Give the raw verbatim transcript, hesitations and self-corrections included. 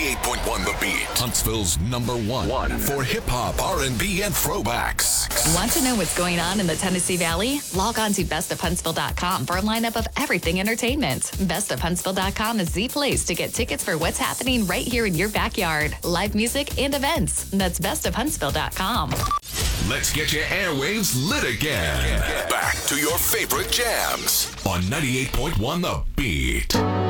ninety-eight point one The Beat. Huntsville's number one, one. for hip-hop, R and B, and throwbacks. Want to know what's going on in the Tennessee Valley? Log on to best of huntsville dot com for a lineup of everything entertainment. best of huntsville dot com is the place to get tickets for what's happening right here in your backyard. Live music and events. That's best of huntsville dot com. Let's get your airwaves lit again. Back to your favorite jams on ninety-eight point one The Beat.